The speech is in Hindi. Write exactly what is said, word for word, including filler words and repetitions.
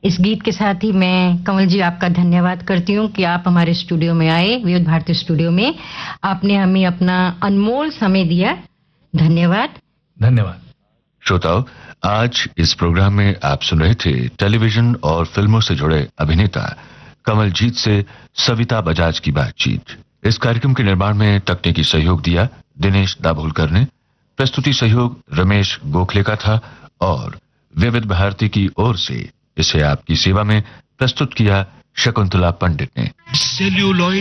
इस गीत के साथ ही मैं कमल जी आपका धन्यवाद करती हूँ कि आप हमारे स्टूडियो में आए, विविध भारती स्टूडियो में। आपने हमें अपना अनमोल समय दिया, धन्यवाद। धन्यवाद। श्रोताओं, आज इस प्रोग्राम में आप सुन रहे थे टेलीविजन और फिल्मों से जुड़े अभिनेता कमलजीत से सविता बजाज की बातचीत। इस कार्यक्रम के निर्माण में तकनीकी सहयोग दिया दिनेश दाभोलकर ने, प्रस्तुति सहयोग रमेश गोखले का था और विविध भारती की ओर से इसे आपकी सेवा में प्रस्तुत किया शकुंतला पंडित ने। सेल्यूलॉइड